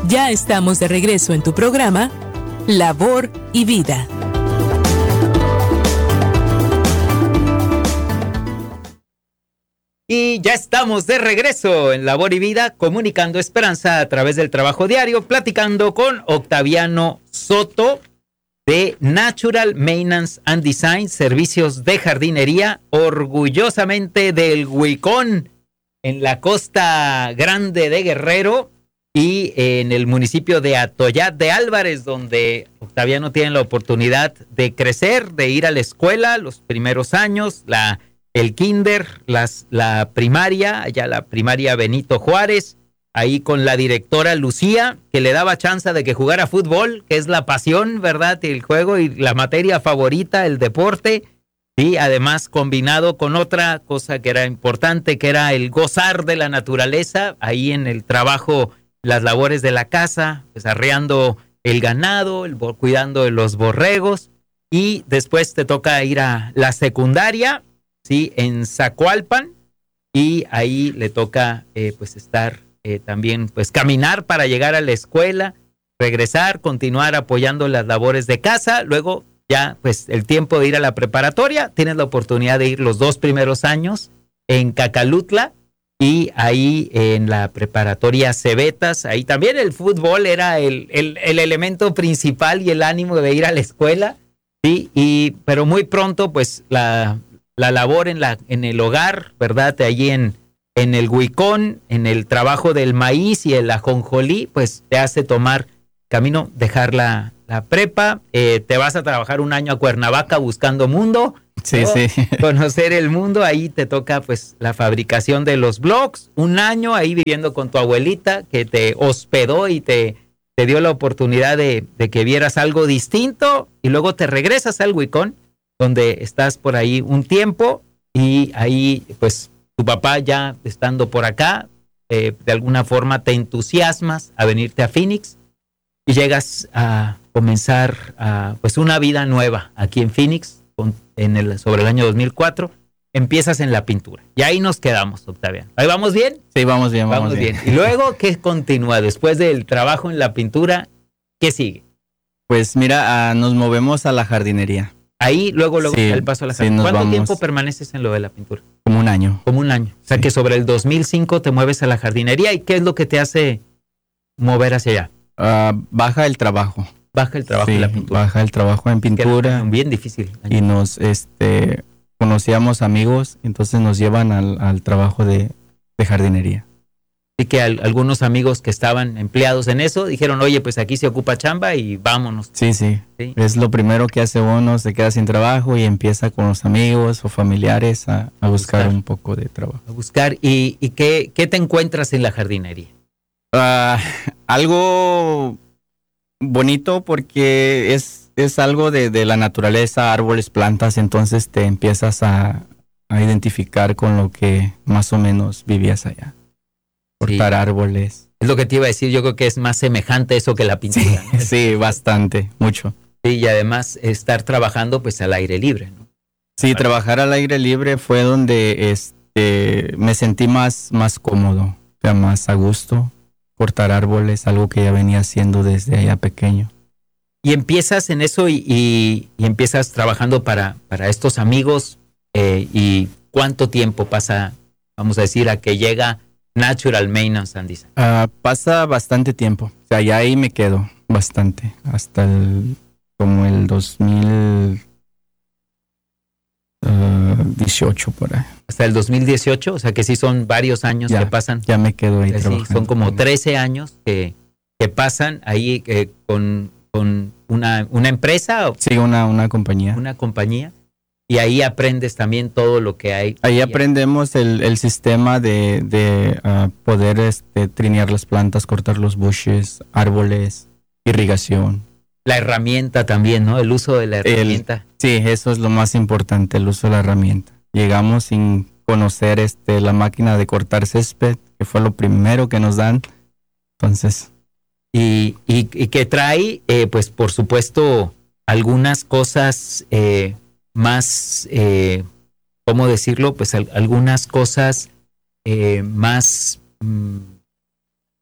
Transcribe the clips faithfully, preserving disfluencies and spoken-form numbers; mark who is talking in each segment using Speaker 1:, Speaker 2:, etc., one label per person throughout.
Speaker 1: Ya estamos de regreso en tu programa, Labor y Vida.
Speaker 2: Y ya estamos de regreso en Labor y Vida, comunicando esperanza a través del trabajo diario, platicando con Octaviano Soto de Natural Maintenance and Design, servicios de jardinería, orgullosamente del Huicón, en la Costa Grande de Guerrero y en el municipio de Atoyac de Álvarez, donde Octaviano tiene la oportunidad de crecer, de ir a la escuela los primeros años, la el kinder, las, la primaria, allá la primaria Benito Juárez, ahí con la directora Lucía, que le daba chance de que jugara fútbol, que es la pasión, ¿verdad? El juego y la materia favorita, el deporte, y además combinado con otra cosa que era importante, que era el gozar de la naturaleza, ahí en el trabajo, las labores de la casa, pues arreando el ganado, el, cuidando de los borregos, y después te toca ir a la secundaria, sí, en Zacualpan, y ahí le toca eh, pues estar eh, también, pues caminar para llegar a la escuela, regresar, continuar apoyando las labores de casa, luego ya pues el tiempo de ir a la preparatoria, tienes la oportunidad de ir los dos primeros años en Cacalutla, y ahí en la preparatoria Cebetas, ahí también el fútbol era el, el, el elemento principal y el ánimo de ir a la escuela, sí, y pero muy pronto pues la la labor en la en el hogar, ¿verdad? Allí en, en el Huicón, en el trabajo del maíz y el ajonjolí, pues te hace tomar camino, dejar la, la prepa, eh, te vas a trabajar un año a Cuernavaca buscando mundo,
Speaker 3: sí,
Speaker 2: ¿no?
Speaker 3: sí.
Speaker 2: Conocer el mundo, ahí te toca pues la fabricación de los blogs, un año ahí viviendo con tu abuelita que te hospedó y te, te dio la oportunidad de, de que vieras algo distinto, y luego te regresas al Huicón, donde estás por ahí un tiempo, y ahí pues tu papá ya estando por acá, eh, de alguna forma te entusiasmas a venirte a Phoenix y llegas a comenzar a, pues una vida nueva aquí en Phoenix con, en el, sobre el año dos mil cuatro. Empiezas en la pintura y ahí nos quedamos, Octaviano. ¿Ahí vamos bien?
Speaker 3: Sí, vamos bien, vamos,
Speaker 2: vamos bien.
Speaker 3: bien.
Speaker 2: Y luego, ¿qué continúa después del trabajo en la pintura? ¿Qué sigue?
Speaker 3: Pues mira, uh, nos movemos a la jardinería.
Speaker 2: Ahí, luego, luego,
Speaker 3: sí,
Speaker 2: el paso a la jardinería.
Speaker 3: Sí,
Speaker 2: ¿Cuánto
Speaker 3: vamos.
Speaker 2: tiempo permaneces en lo de la pintura?
Speaker 3: Como un año.
Speaker 2: Como un año. O sea, sí, que sobre el dos mil cinco te mueves a la jardinería. ¿Y qué es lo que te hace mover hacia allá?
Speaker 3: Uh, baja el trabajo.
Speaker 2: Baja el trabajo
Speaker 3: sí,
Speaker 2: en la pintura.
Speaker 3: Baja el trabajo en pintura.
Speaker 2: Bien difícil.
Speaker 3: Y nos, este, conocíamos amigos, entonces nos llevan al, al trabajo de, de jardinería.
Speaker 2: Y que al, algunos amigos que estaban empleados en eso dijeron, oye, pues aquí se ocupa chamba y vámonos.
Speaker 3: Sí, sí,
Speaker 2: sí.
Speaker 3: Es lo primero que hace uno, se queda sin trabajo y empieza con los amigos o familiares a, a buscar, buscar un poco de trabajo.
Speaker 2: A buscar. ¿Y, y qué, qué te encuentras en la jardinería?
Speaker 3: Uh, algo bonito porque es, es algo de, de la naturaleza, árboles, plantas, entonces te empiezas a, a identificar con lo que más o menos vivías allá. Cortar sí. árboles.
Speaker 2: Es lo que te iba a decir, yo creo que es más semejante eso que la pintura.
Speaker 3: Sí, ¿no? Sí, bastante, mucho.
Speaker 2: Sí, y además estar trabajando pues al aire libre, ¿no?
Speaker 3: Sí, vale. Trabajar al aire libre fue donde este, me sentí más, más cómodo, o sea, más a gusto. Cortar árboles, algo que ya venía haciendo desde allá pequeño.
Speaker 2: Y empiezas en eso y, y, y empiezas trabajando para, para estos amigos, eh, y ¿cuánto tiempo pasa, vamos a decir, a que llega Natural Maintenance and Design?
Speaker 3: Uh, pasa bastante tiempo, o sea, ya ahí me quedo bastante, hasta el, como el dos mil dieciocho por ahí.
Speaker 2: Hasta el dos mil dieciocho, o sea que sí son varios años
Speaker 3: ya,
Speaker 2: que pasan.
Speaker 3: Ya me quedo ahí
Speaker 2: sí,
Speaker 3: trabajando.
Speaker 2: Son como trece años que, que pasan ahí eh, con, con una, una empresa.
Speaker 3: Sí, una, una compañía.
Speaker 2: Una compañía. Y ahí aprendes también todo lo que hay.
Speaker 3: Ahí aprendemos el, el sistema de, de uh, poder este, trinear las plantas, cortar los bushes, árboles, irrigación.
Speaker 2: La herramienta también, ¿no? El uso de la herramienta.
Speaker 3: El, sí, eso es lo más importante, el uso de la herramienta. Llegamos sin conocer este, la máquina de cortar césped, que fue lo primero que nos dan. Entonces...
Speaker 2: Y, y, y que trae, eh, pues por supuesto, algunas cosas... Eh, más, eh, ¿cómo decirlo? Pues al, algunas cosas eh, más, mmm,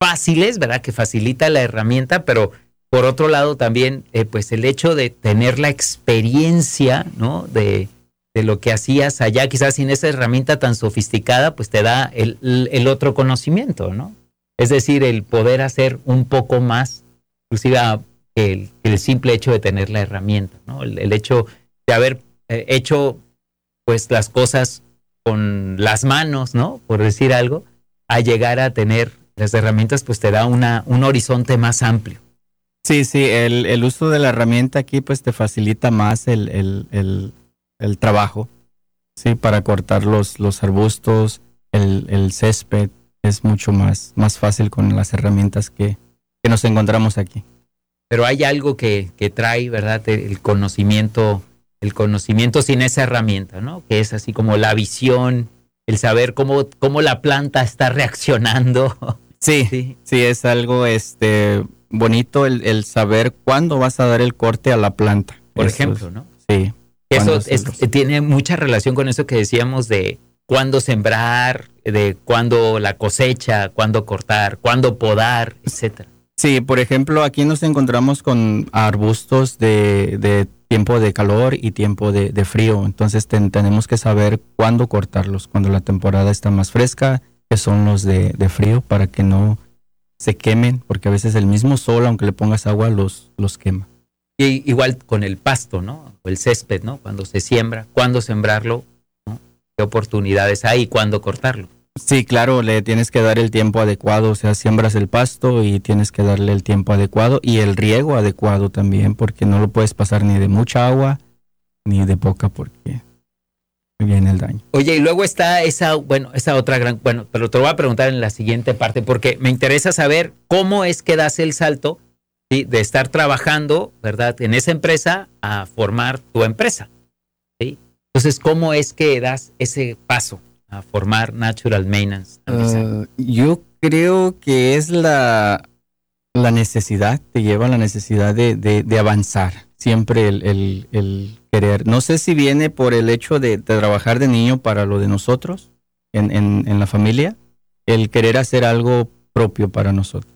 Speaker 2: fáciles, ¿verdad? Que facilita la herramienta, pero por otro lado también, eh, pues el hecho de tener la experiencia, ¿no? De, de lo que hacías allá, quizás sin esa herramienta tan sofisticada, pues te da el, el otro conocimiento, ¿no? Es decir, el poder hacer un poco más, inclusive que el, el simple hecho de tener la herramienta, ¿no? El, el hecho de haber eh, hecho, pues, las cosas con las manos, ¿no? Por decir algo, a llegar a tener las herramientas, pues te da una, un horizonte más amplio.
Speaker 3: Sí, sí, el, el uso de la herramienta aquí pues te facilita más el, el, el, el trabajo, sí, para cortar los, los arbustos, el, el césped, es mucho más, más fácil con las herramientas que, que nos encontramos aquí.
Speaker 2: Pero hay algo que, que trae, ¿verdad? El conocimiento, el conocimiento sin esa herramienta, ¿no? Que es así como la visión, el saber cómo, cómo la planta está reaccionando.
Speaker 3: Sí, sí, sí, es algo este bonito el, el saber cuándo vas a dar el corte a la planta.
Speaker 2: Por
Speaker 3: eso
Speaker 2: ejemplo,
Speaker 3: es,
Speaker 2: ¿no?
Speaker 3: Sí.
Speaker 2: Eso es, tiene mucha relación con eso que decíamos de cuándo sembrar, de cuándo la cosecha, cuándo cortar, cuándo podar, etcétera.
Speaker 3: Sí, por ejemplo, aquí nos encontramos con arbustos de, de tiempo de calor y tiempo de, de frío. Entonces ten, tenemos que saber cuándo cortarlos, cuando la temporada está más fresca, que son los de, de frío, para que no se quemen, porque a veces el mismo sol, aunque le pongas agua, los, los quema.
Speaker 2: Y igual con el pasto, ¿no? O el césped, ¿no? Cuando se siembra, cuándo sembrarlo, ¿no? ¿Qué oportunidades hay y cuándo cortarlo?
Speaker 3: Sí, claro, le tienes que dar el tiempo adecuado, o sea, siembras el pasto y tienes que darle el tiempo adecuado y el riego adecuado también, porque no lo puedes pasar ni de mucha agua ni de poca, porque viene el daño.
Speaker 2: Oye, y luego está esa, bueno, esa otra gran, bueno, pero te lo voy a preguntar en la siguiente parte, porque me interesa saber cómo es que das el salto, ¿sí? De estar trabajando, ¿verdad? En esa empresa a formar tu empresa, ¿sí? Entonces, ¿cómo es que das ese paso a formar Natural Maintenance?
Speaker 3: Uh, yo creo que es la, la necesidad, te lleva a la necesidad de, de, de avanzar. Siempre el, el, el querer. No sé si viene por el hecho de, de trabajar de niño para lo de nosotros, en, en, en la familia, el querer hacer algo propio para nosotros,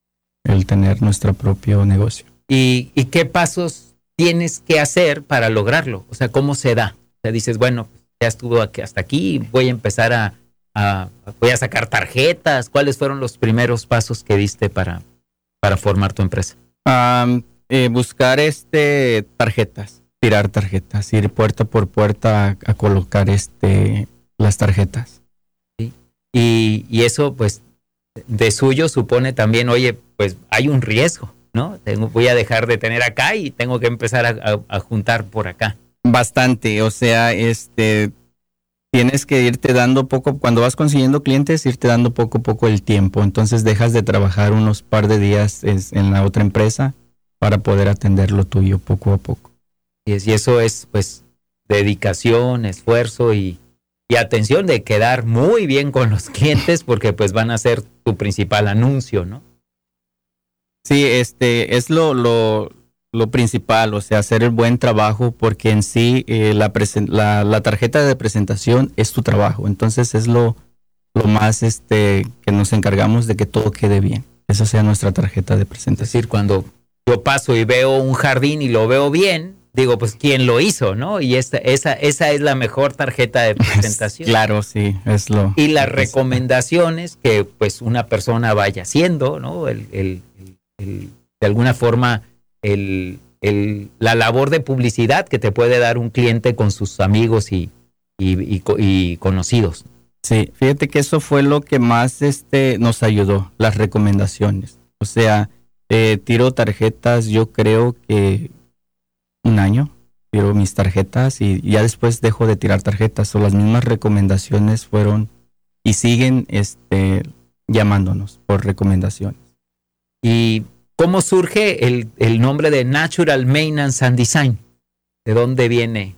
Speaker 3: el tener nuestro propio negocio.
Speaker 2: ¿Y, y qué pasos tienes que hacer para lograrlo? O sea, ¿cómo se da? O sea, dices, bueno, ya estuvo aquí, hasta aquí, voy a empezar a, a, voy a sacar tarjetas. ¿Cuáles fueron los primeros pasos que diste para, para formar tu empresa?
Speaker 3: Um, eh, buscar este tarjetas, tirar tarjetas, ir puerta por puerta a, a colocar este las tarjetas.
Speaker 2: ¿Sí? Y, y eso, pues, de suyo supone también, oye, pues hay un riesgo, ¿no? Tengo, voy a dejar de tener acá y tengo que empezar a, a, a juntar por acá.
Speaker 3: Bastante, o sea, este, tienes que irte dando poco, cuando vas consiguiendo clientes, irte dando poco a poco el tiempo. Entonces dejas de trabajar unos par de días es, en la otra empresa para poder atender lo tuyo poco a poco.
Speaker 2: Y, es, y eso es, pues, dedicación, esfuerzo y, y atención de quedar muy bien con los clientes porque, pues, van a ser tu principal anuncio, ¿no?
Speaker 3: Sí, este, es lo, lo, lo principal, o sea, hacer el buen trabajo, porque en sí eh, la, presen- la, la tarjeta de presentación es tu trabajo. Entonces es lo, lo más este, que nos encargamos de que todo quede bien. Esa sea nuestra tarjeta de presentación.
Speaker 2: Es decir, cuando yo paso y veo un jardín y lo veo bien, digo, pues, ¿quién lo hizo, no? Y esta, esa, esa es la mejor tarjeta de presentación.
Speaker 3: Claro, sí, es lo...
Speaker 2: Y las recomendaciones que, pues, una persona vaya haciendo, ¿no? El, el, el, el, de alguna forma, el, el, la labor de publicidad que te puede dar un cliente con sus amigos y, y, y, y conocidos.
Speaker 3: Sí, fíjate que eso fue lo que más este, nos ayudó, las recomendaciones. O sea, eh, tiro tarjetas, yo creo que un año, tiro mis tarjetas y ya después dejo de tirar tarjetas. O las mismas recomendaciones fueron y siguen este, llamándonos por recomendaciones.
Speaker 2: ¿Y cómo surge el, el nombre de Natural Maintenance and Design? ¿De dónde viene?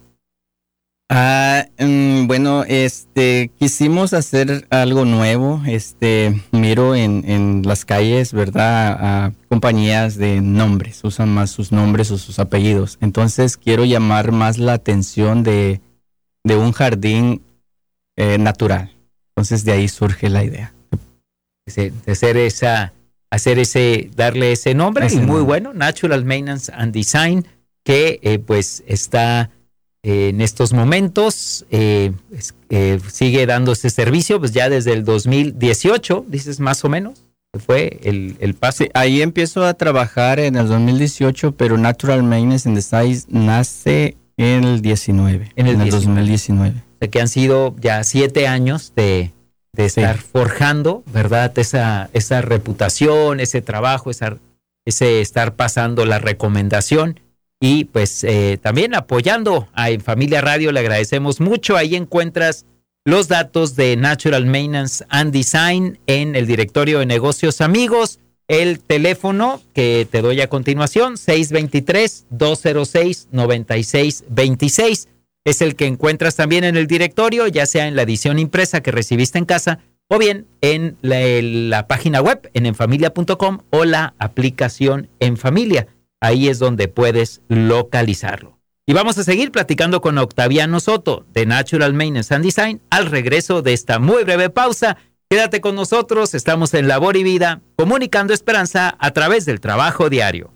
Speaker 3: Ah, um, bueno, este, quisimos hacer algo nuevo. Este, miro en, en las calles, ¿verdad? A compañías de nombres, usan más sus nombres o sus apellidos. Entonces quiero llamar más la atención de, de un jardín eh, natural. Entonces de ahí surge la idea.
Speaker 2: de, de hacer esa, hacer ese, darle ese nombre,
Speaker 3: ese
Speaker 2: y muy
Speaker 3: nombre.
Speaker 2: bueno, Natural Maintenance and Design, que eh, pues está eh, en estos momentos, eh, es, eh, sigue dando ese servicio, pues ya desde el dos mil dieciocho, dices más o menos, fue el, el paso.
Speaker 3: Sí, ahí empiezo a trabajar en el dos mil dieciocho, pero Natural Maintenance and Design nace en el diecinueve.
Speaker 2: En el
Speaker 3: en el
Speaker 2: diecinueve.
Speaker 3: dos mil diecinueve.
Speaker 2: O sea, que han sido ya siete años de, de estar
Speaker 3: Sí.
Speaker 2: forjando, ¿verdad? Esa, esa reputación, ese trabajo, esa, ese estar pasando la recomendación y pues eh, también apoyando a En Familia Radio. Le agradecemos mucho. Ahí encuentras los datos de Natural Maintenance and Design en el directorio de negocios amigos. El teléfono que te doy a continuación, seis dos tres, dos cero seis, nueve seis dos seis. Es el que encuentras también en el directorio, ya sea en la edición impresa que recibiste en casa o bien en la, en la página web en enfamilia punto com o la aplicación En Familia. Ahí es donde puedes localizarlo. Y vamos a seguir platicando con Octaviano Soto de Natural Maintenance and Design al regreso de esta muy breve pausa. Quédate con nosotros, estamos en Labor y Vida, comunicando esperanza a través del trabajo diario.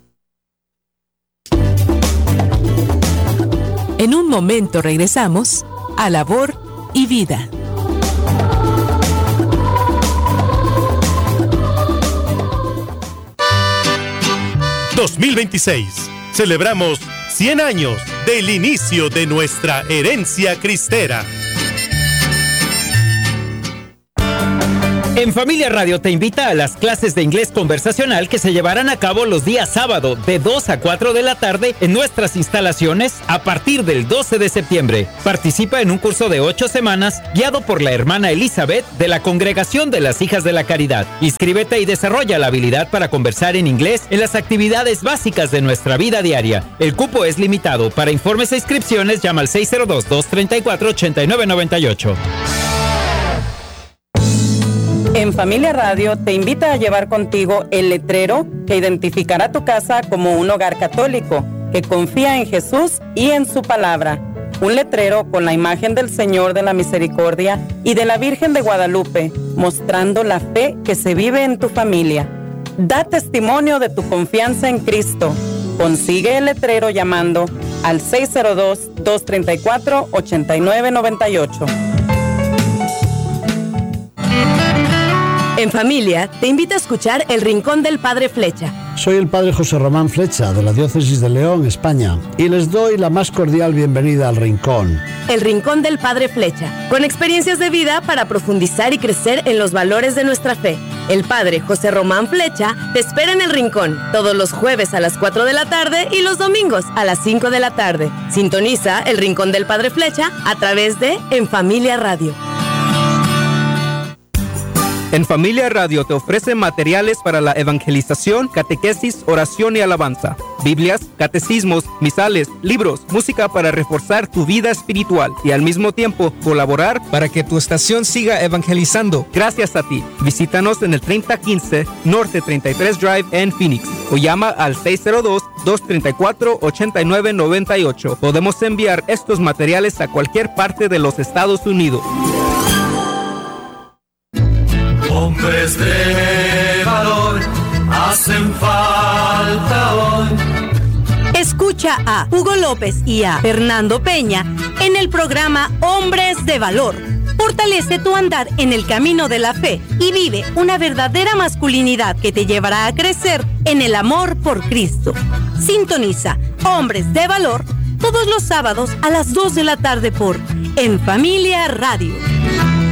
Speaker 1: En un momento regresamos a Labor y Vida.
Speaker 4: dos mil veintiséis. Celebramos cien años del inicio de nuestra herencia cristera.
Speaker 2: En Familia Radio te invita a las clases de inglés conversacional que se llevarán a cabo los días sábado de dos a cuatro de la tarde en nuestras instalaciones a partir del doce de septiembre. Participa en un curso de ocho semanas guiado por la hermana Elizabeth de la Congregación de las Hijas de la Caridad. Inscríbete y desarrolla la habilidad para conversar en inglés en las actividades básicas de nuestra vida diaria. El cupo es limitado. Para informes e inscripciones llama al seis cero dos, dos tres cuatro, ocho nueve nueve ocho.
Speaker 5: En Familia Radio te invita a llevar contigo el letrero que identificará tu casa como un hogar católico que confía en Jesús y en su palabra. Un letrero con la imagen del Señor de la Misericordia y de la Virgen de Guadalupe, mostrando la fe que se vive en tu familia. Da testimonio de tu confianza en Cristo. Consigue el letrero llamando al seis cero dos, dos tres cuatro, ocho nueve nueve ocho.
Speaker 6: En Familia, te invita a escuchar El Rincón del Padre Flecha.
Speaker 7: Soy el Padre José Román Flecha, de la Diócesis de León, España, y les doy la más cordial bienvenida al Rincón.
Speaker 6: El Rincón del Padre Flecha, con experiencias de vida para profundizar y crecer en los valores de nuestra fe. El Padre José Román Flecha te espera en El Rincón, todos los jueves a las cuatro de la tarde y los domingos a las cinco de la tarde. Sintoniza El Rincón del Padre Flecha a través de En Familia Radio.
Speaker 8: En Familia Radio te ofrece materiales para la evangelización, catequesis, oración y alabanza, Biblias, catecismos, misales, libros, música para reforzar tu vida espiritual y al mismo tiempo colaborar para que tu estación siga evangelizando. Gracias a ti. Visítanos en el treinta quince Norte treinta y tres Drive en Phoenix o llama al seis cero dos, dos tres cuatro, ocho nueve nueve ocho. Podemos enviar estos materiales a cualquier parte de los Estados Unidos.
Speaker 9: Hombres de valor hacen falta hoy.
Speaker 6: Escucha a Hugo López y a Fernando Peña en el programa Hombres de Valor. Fortalece tu andar en el camino de la fe y vive una verdadera masculinidad que te llevará a crecer en el amor por Cristo. Sintoniza Hombres de Valor todos los sábados a las dos de la tarde por En Familia Radio.